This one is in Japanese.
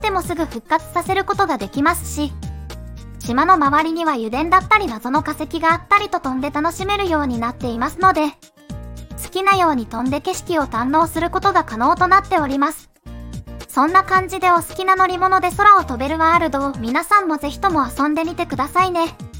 ってもすぐ復活させることができますし、島の周りには油田だったり謎の化石があったりと飛んで楽しめるようになっていますので、好きなように飛んで景色を堪能することが可能となっております。そんな感じでお好きな乗り物で空を飛べるワールドを皆さんもぜひとも遊んでみてくださいね。